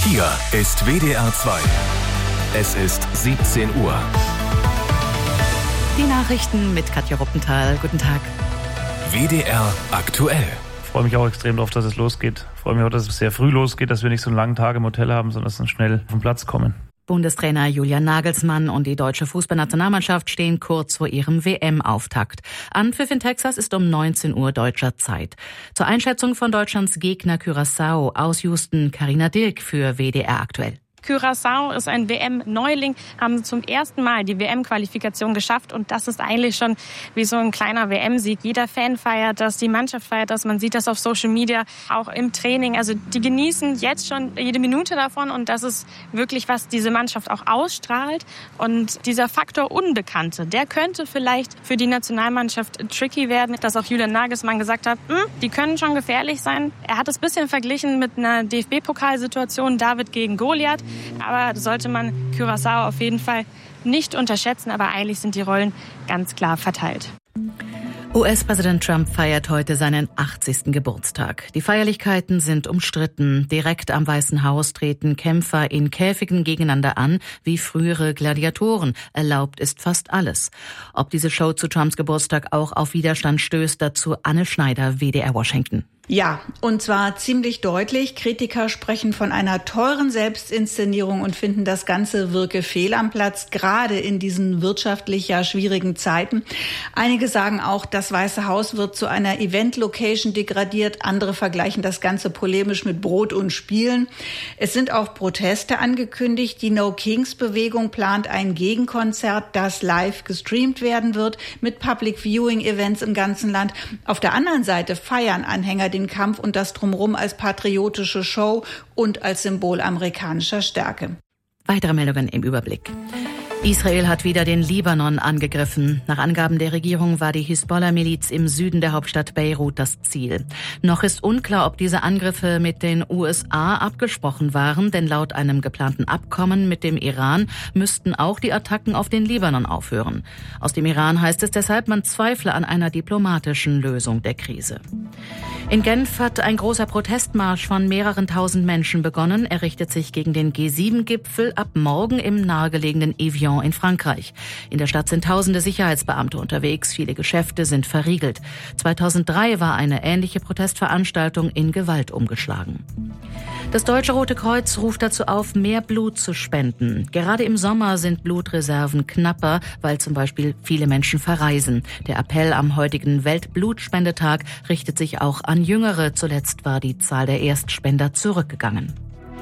Hier ist WDR 2. Es ist 17 Uhr. Die Nachrichten mit Katja Ruppenthal. Guten Tag. WDR aktuell. Ich freue mich auch extrem darauf, dass es losgeht. Ich freue mich auch, dass es sehr früh losgeht, dass wir nicht so einen langen Tag im Hotel haben, sondern dass wir schnell auf den Platz kommen. Bundestrainer Julian Nagelsmann und die deutsche Fußballnationalmannschaft stehen kurz vor ihrem WM-Auftakt. Anpfiff in Texas ist um 19 Uhr deutscher Zeit. Zur Einschätzung von Deutschlands Gegner Curaçao aus Houston, Carina Dirk für WDR aktuell. Curaçao ist ein WM-Neuling, haben zum ersten Mal die WM-Qualifikation geschafft und das ist eigentlich schon wie so ein kleiner WM-Sieg. Jeder Fan feiert das, die Mannschaft feiert das, man sieht das auf Social Media, auch im Training. Also die genießen jetzt schon jede Minute davon und das ist wirklich, was diese Mannschaft auch ausstrahlt. Und dieser Faktor Unbekannte, der könnte vielleicht für die Nationalmannschaft tricky werden, dass auch Julian Nagelsmann gesagt hat, die können schon gefährlich sein. Er hat es ein bisschen verglichen mit einer DFB-Pokalsituation, David gegen Goliath. Aber sollte man Curaçao auf jeden Fall nicht unterschätzen, aber eigentlich sind die Rollen ganz klar verteilt. US-Präsident Trump feiert heute seinen 80. Geburtstag. Die Feierlichkeiten sind umstritten. Direkt am Weißen Haus treten Kämpfer in Käfigen gegeneinander an, wie frühere Gladiatoren. Erlaubt ist fast alles. Ob diese Show zu Trumps Geburtstag auch auf Widerstand stößt, dazu Anne Schneider, WDR Washington. Ja, und zwar ziemlich deutlich. Kritiker sprechen von einer teuren Selbstinszenierung und finden, das Ganze wirke fehl am Platz, gerade in diesen wirtschaftlich ja schwierigen Zeiten. Einige sagen auch, das Weiße Haus wird zu einer Event-Location degradiert. Andere vergleichen das Ganze polemisch mit Brot und Spielen. Es sind auch Proteste angekündigt. Die No-Kings-Bewegung plant ein Gegenkonzert, das live gestreamt werden wird, mit Public-Viewing-Events im ganzen Land. Auf der anderen Seite feiern Anhänger den Kampf und das Drumherum als patriotische Show und als Symbol amerikanischer Stärke. Weitere Meldungen im Überblick. Israel hat wieder den Libanon angegriffen. Nach Angaben der Regierung war die Hisbollah-Miliz im Süden der Hauptstadt Beirut das Ziel. Noch ist unklar, ob diese Angriffe mit den USA abgesprochen waren, denn laut einem geplanten Abkommen mit dem Iran müssten auch die Attacken auf den Libanon aufhören. Aus dem Iran heißt es deshalb, man zweifle an einer diplomatischen Lösung der Krise. In Genf hat ein großer Protestmarsch von mehreren tausend Menschen begonnen. Er richtet sich gegen den G7-Gipfel ab morgen im nahegelegenen Evian in Frankreich. In der Stadt sind tausende Sicherheitsbeamte unterwegs, viele Geschäfte sind verriegelt. 2003 war eine ähnliche Protestveranstaltung in Gewalt umgeschlagen. Das Deutsche Rote Kreuz ruft dazu auf, mehr Blut zu spenden. Gerade im Sommer sind Blutreserven knapper, weil zum Beispiel viele Menschen verreisen. Der Appell am heutigen Weltblutspendetag richtet sich auch an Jüngere. Zuletzt war die Zahl der Erstspender zurückgegangen.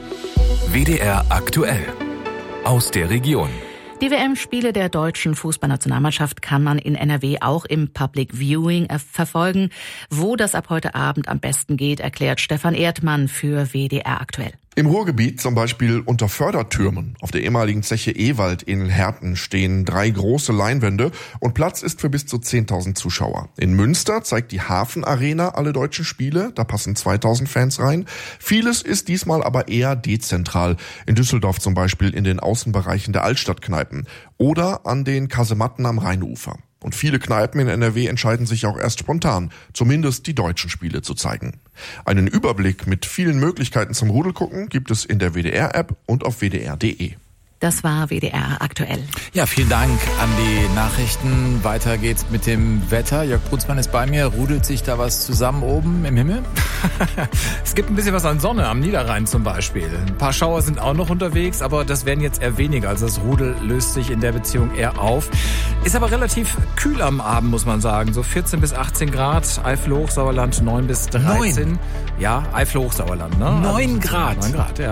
WDR aktuell. Aus der Region. Die WM-Spiele der deutschen Fußballnationalmannschaft kann man in NRW auch im Public Viewing verfolgen. Wo das ab heute Abend am besten geht, erklärt Stefan Erdmann für WDR aktuell. Im Ruhrgebiet zum Beispiel unter Fördertürmen. Auf der ehemaligen Zeche Ewald in Herten stehen 3 große Leinwände und Platz ist für bis zu 10.000 Zuschauer. In Münster zeigt die Hafenarena alle deutschen Spiele, da passen 2.000 Fans rein. Vieles ist diesmal aber eher dezentral. In Düsseldorf zum Beispiel in den Außenbereichen der Altstadtkneipen oder an den Kasematten am Rheinufer. Und viele Kneipen in NRW entscheiden sich auch erst spontan, zumindest die deutschen Spiele zu zeigen. Einen Überblick mit vielen Möglichkeiten zum Rudelgucken gibt es in der WDR-App und auf wdr.de. Das war WDR aktuell. Ja, vielen Dank an die Nachrichten. Weiter geht's mit dem Wetter. Jörg Brunsmann ist bei mir. Rudelt sich da was zusammen oben im Himmel? Es gibt ein bisschen was an Sonne am Niederrhein zum Beispiel. Ein paar Schauer sind auch noch unterwegs, aber das werden jetzt eher weniger. Also das Rudel löst sich in der Beziehung eher auf. Ist aber relativ kühl am Abend, muss man sagen. So 14 bis 18 Grad. Eifel-Hochsauerland 9 bis 13. 9? Ja, Eifel-Hochsauerland. Ne? 9 Grad? 9 Grad, ja.